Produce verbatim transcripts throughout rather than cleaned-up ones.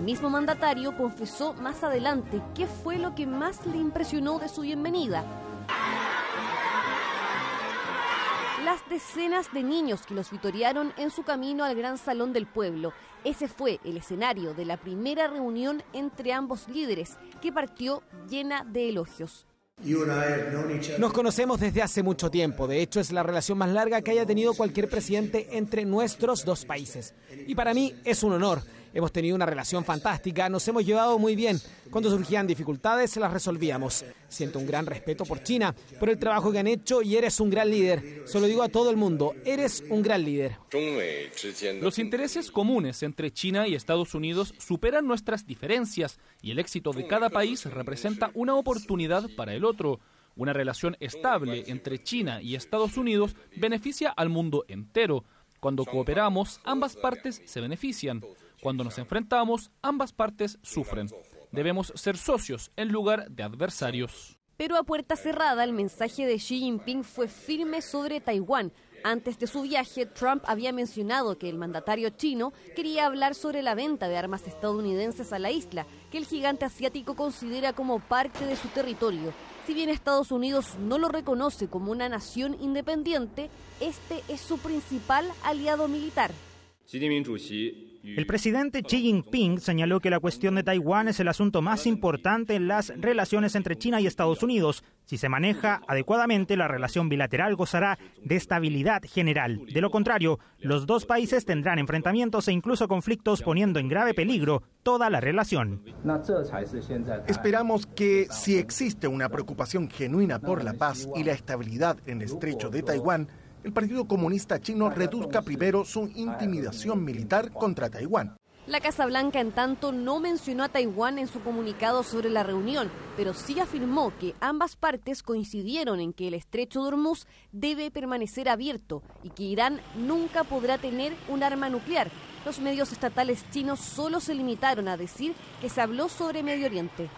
mismo mandatario confesó más adelante qué fue lo que más le impresionó de su bienvenida. Las decenas de niños que los vitorearon en su camino al gran salón del pueblo. Ese fue el escenario de la primera reunión entre ambos líderes, que partió llena de elogios. Nos conocemos desde hace mucho tiempo. De hecho, es la relación más larga que haya tenido cualquier presidente entre nuestros dos países. Y para mí es un honor. Hemos tenido una relación fantástica, nos hemos llevado muy bien. Cuando surgían dificultades, las resolvíamos. Siento un gran respeto por China, por el trabajo que han hecho, y eres un gran líder. Se lo digo a todo el mundo, eres un gran líder. Los intereses comunes entre China y Estados Unidos superan nuestras diferencias, y el éxito de cada país representa una oportunidad para el otro. Una relación estable entre China y Estados Unidos beneficia al mundo entero. Cuando cooperamos, ambas partes se benefician. Cuando nos enfrentamos, ambas partes sufren. Debemos ser socios en lugar de adversarios. Pero a puerta cerrada, el mensaje de Xi Jinping fue firme sobre Taiwán. Antes de su viaje, Trump había mencionado que el mandatario chino quería hablar sobre la venta de armas estadounidenses a la isla, que el gigante asiático considera como parte de su territorio. Si bien Estados Unidos no lo reconoce como una nación independiente, este es su principal aliado militar. El presidente Xi Jinping señaló que la cuestión de Taiwán es el asunto más importante en las relaciones entre China y Estados Unidos. Si se maneja adecuadamente, la relación bilateral gozará de estabilidad general. De lo contrario, los dos países tendrán enfrentamientos e incluso conflictos, poniendo en grave peligro toda la relación. Esperamos que, si existe una preocupación genuina por la paz y la estabilidad en el estrecho de Taiwán, el Partido Comunista Chino reduzca primero su intimidación militar contra Taiwán. La Casa Blanca, en tanto, no mencionó a Taiwán en su comunicado sobre la reunión, pero sí afirmó que ambas partes coincidieron en que el estrecho de Hormuz debe permanecer abierto y que Irán nunca podrá tener un arma nuclear. Los medios estatales chinos solo se limitaron a decir que se habló sobre Medio Oriente.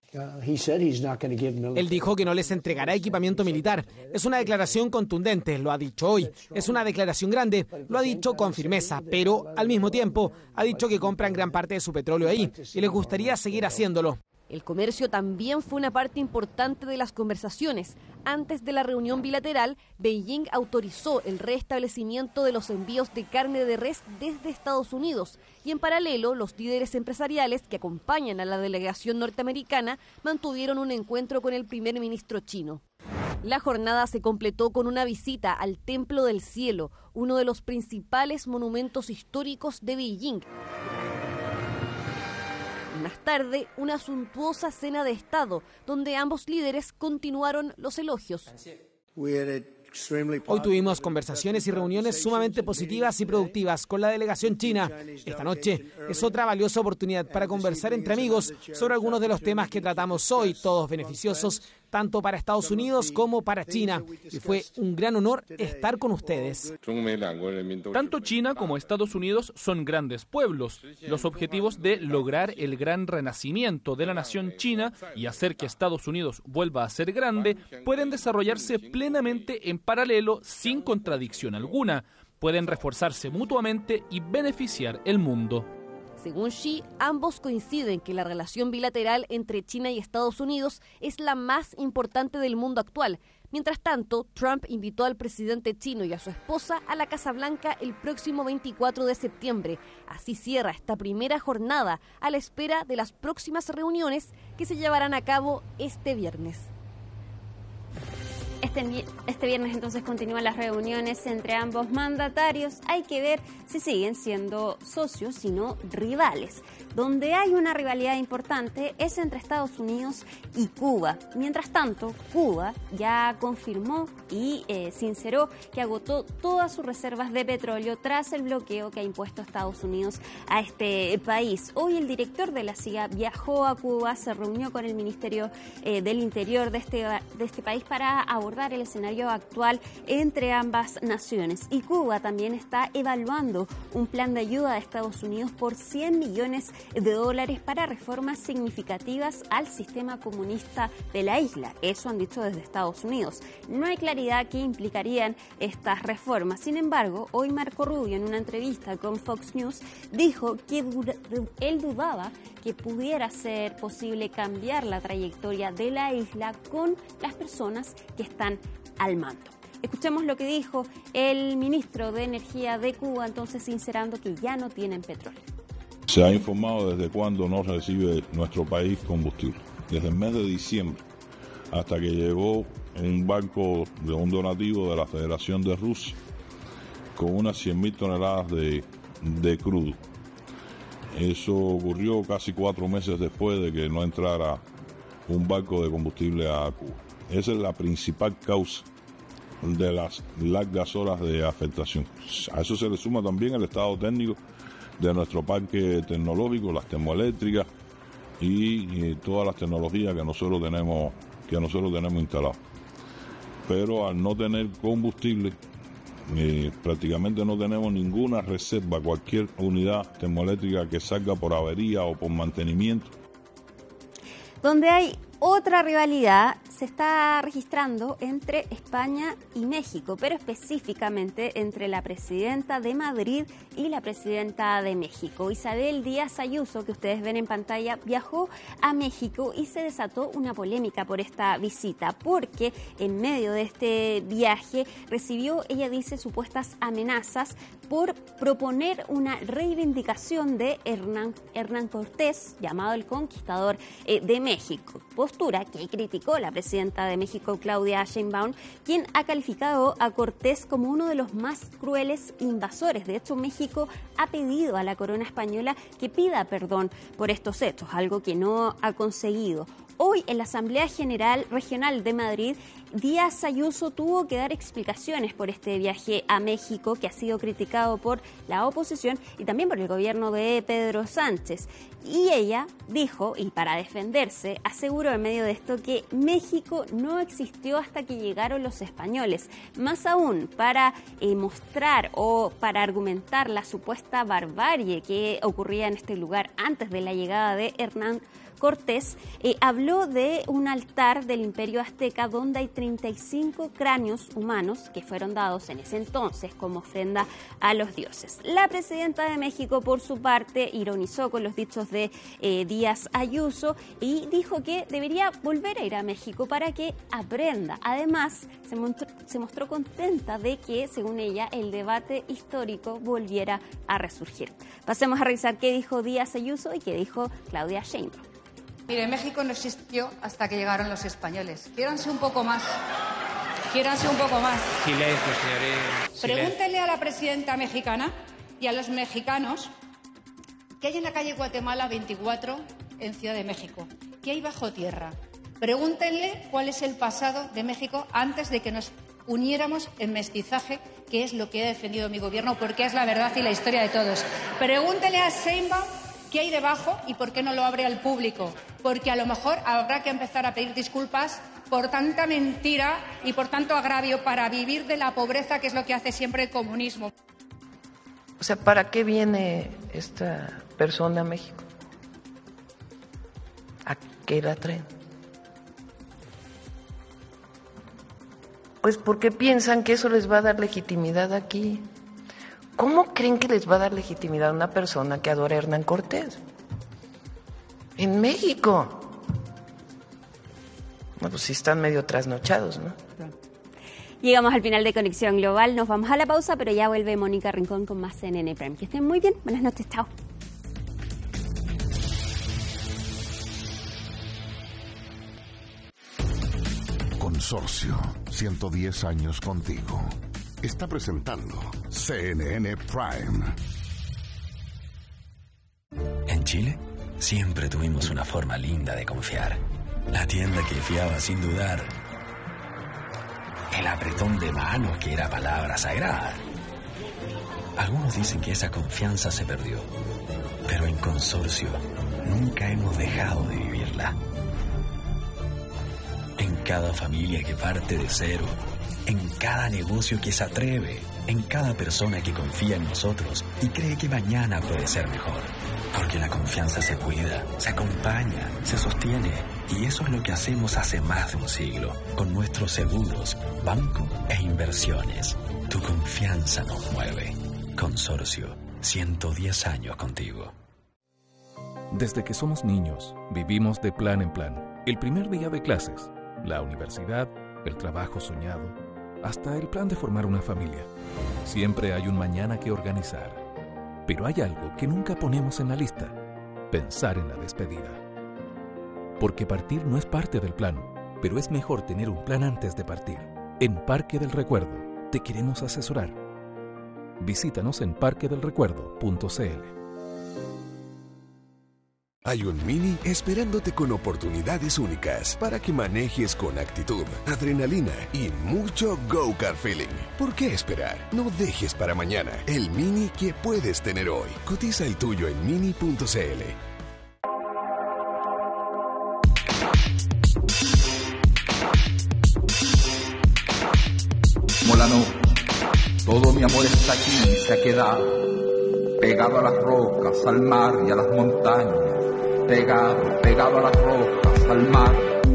Él dijo que no les entregará equipamiento militar. Es una declaración contundente, lo ha dicho hoy. Es una declaración grande, lo ha dicho con firmeza, pero al mismo tiempo ha dicho que compran gran parte de su petróleo ahí y les gustaría seguir haciéndolo. El comercio también fue una parte importante de las conversaciones. Antes de la reunión bilateral, Beijing autorizó el restablecimiento de los envíos de carne de res desde Estados Unidos. Y en paralelo, los líderes empresariales que acompañan a la delegación norteamericana mantuvieron un encuentro con el primer ministro chino. La jornada se completó con una visita al Templo del Cielo, uno de los principales monumentos históricos de Beijing. Más tarde, una suntuosa cena de Estado, donde ambos líderes continuaron los elogios. Hoy tuvimos conversaciones y reuniones sumamente positivas y productivas con la delegación china. Esta noche es otra valiosa oportunidad para conversar entre amigos sobre algunos de los temas que tratamos hoy, todos beneficiosos tanto para Estados Unidos como para China. Y fue un gran honor estar con ustedes. Tanto China como Estados Unidos son grandes pueblos. Los objetivos de lograr el gran renacimiento de la nación china y hacer que Estados Unidos vuelva a ser grande pueden desarrollarse plenamente en paralelo sin contradicción alguna. Pueden reforzarse mutuamente y beneficiar el mundo. Según Xi, ambos coinciden que la relación bilateral entre China y Estados Unidos es la más importante del mundo actual. Mientras tanto, Trump invitó al presidente chino y a su esposa a la Casa Blanca el próximo veinticuatro de septiembre. Así cierra esta primera jornada a la espera de las próximas reuniones que se llevarán a cabo este viernes. Este, este viernes entonces continúan las reuniones entre ambos mandatarios. Hay que ver si siguen siendo socios, si no rivales. Donde hay una rivalidad importante es entre Estados Unidos y Cuba. Mientras tanto, Cuba ya confirmó y eh, sinceró que agotó todas sus reservas de petróleo tras el bloqueo que ha impuesto Estados Unidos a este país. Hoy el director de la C I A viajó a Cuba, se reunió con el Ministerio eh, del Interior de este, de este país para abordar abordar el escenario actual entre ambas naciones. Y Cuba también está evaluando un plan de ayuda de Estados Unidos por cien millones de dólares para reformas significativas al sistema comunista de la isla. Eso han dicho desde Estados Unidos. No hay claridad qué implicarían estas reformas. Sin embargo, hoy Marco Rubio, en una entrevista con Fox News, dijo que él dudaba que pudiera ser posible cambiar la trayectoria de la isla con las personas que están al mando. Escuchemos lo que dijo el ministro de Energía de Cuba, entonces sincerando que ya no tienen petróleo. Se ha informado desde cuándo no recibe nuestro país combustible. Desde el mes de diciembre, hasta que llegó un barco de un donativo de la Federación de Rusia con unas cien mil toneladas de, de crudo. Eso ocurrió casi cuatro meses después de que no entrara un barco de combustible a Cuba. Esa es la principal causa de las largas horas de afectación. A eso se le suma también el estado técnico de nuestro parque tecnológico, las termoeléctricas y, y todas las tecnologías que nosotros tenemos, que nosotros tenemos instaladas. Pero al no tener combustible, Eh, prácticamente no tenemos ninguna reserva, cualquier unidad termoeléctrica que salga por avería o por mantenimiento. Donde hay otra rivalidad se está registrando entre España y México, pero específicamente entre la presidenta de Madrid y la presidenta de México. Isabel Díaz Ayuso, que ustedes ven en pantalla, viajó a México y se desató una polémica por esta visita, porque en medio de este viaje recibió, ella dice, supuestas amenazas por proponer una reivindicación de Hernán, Hernán Cortés, llamado el Conquistador eh, de México. Postura que criticó la presidenta de México, Claudia Sheinbaum, quien ha calificado a Cortés como uno de los más crueles invasores. De hecho, México ha pedido a la corona española que pida perdón por estos hechos, algo que no ha conseguido. Hoy, en la Asamblea General Regional de Madrid, Díaz Ayuso tuvo que dar explicaciones por este viaje a México, que ha sido criticado por la oposición y también por el gobierno de Pedro Sánchez. Y ella dijo, y para defenderse, aseguró en medio de esto que México no existió hasta que llegaron los españoles. Más aún, para eh, mostrar o para argumentar la supuesta barbarie que ocurría en este lugar antes de la llegada de Hernán Cortés, eh, habló de un altar del Imperio Azteca donde hay treinta y cinco cráneos humanos que fueron dados en ese entonces como ofrenda a los dioses. La presidenta de México, por su parte, ironizó con los dichos de eh, Díaz Ayuso y dijo que debería volver a ir a México para que aprenda. Además, se mostró, se mostró contenta de que, según ella, el debate histórico volviera a resurgir. Pasemos a revisar qué dijo Díaz Ayuso y qué dijo Claudia Sheinbaum. Mire, México no existió hasta que llegaron los españoles. Quiéranse un poco más. Quiéranse un poco más. Silencio, señoría. Pregúntele a la presidenta mexicana y a los mexicanos qué hay en la calle Guatemala veinticuatro en Ciudad de México. ¿Qué hay bajo tierra? Pregúntenle cuál es el pasado de México antes de que nos uniéramos en mestizaje, que es lo que ha defendido mi gobierno, porque es la verdad y la historia de todos. Pregúntele a Sheinbaum qué hay debajo y por qué no lo abre al público, porque a lo mejor habrá que empezar a pedir disculpas por tanta mentira y por tanto agravio para vivir de la pobreza, que es lo que hace siempre el comunismo. O sea, ¿para qué viene esta persona a México? ¿A qué la traen? Pues porque piensan que eso les va a dar legitimidad aquí. ¿Cómo creen que les va a dar legitimidad a una persona que adora a Hernán Cortés? En México. Bueno, pues sí están medio trasnochados, ¿no? Llegamos al final de Conexión Global, nos vamos a la pausa, pero ya vuelve Mónica Rincón con más C N N Prime. Que estén muy bien, buenas noches, chao. Consorcio, ciento diez años contigo. Está presentando C N N Prime. En Chile, siempre tuvimos una forma linda de confiar. La tienda que fiaba sin dudar. El apretón de manos que era palabra sagrada. Algunos dicen que esa confianza se perdió. Pero en Consorcio, nunca hemos dejado de vivirla. En cada familia que parte de cero, en cada negocio que se atreve, en cada persona que confía en nosotros y cree que mañana puede ser mejor. Porque la confianza se cuida, se acompaña, se sostiene. Y eso es lo que hacemos hace más de un siglo, con nuestros seguros, banco e inversiones. Tu confianza nos mueve. Consorcio, ciento diez años contigo. Desde que somos niños, vivimos de plan en plan. El primer día de clases, la universidad, el trabajo soñado, hasta el plan de formar una familia. Siempre hay un mañana que organizar. Pero hay algo que nunca ponemos en la lista: pensar en la despedida. Porque partir no es parte del plan, pero es mejor tener un plan antes de partir. En Parque del Recuerdo te queremos asesorar. Visítanos en parque del recuerdo punto c l. Hay un Mini esperándote con oportunidades únicas para que manejes con actitud, adrenalina y mucho go-kart feeling. ¿Por qué esperar? No dejes para mañana el Mini que puedes tener hoy. Cotiza el tuyo en mini punto c l. Molano, todo mi amor está aquí y se ha quedado pegado a las rocas, al mar y a las montañas. Pegado, pegado a las rocas, al mar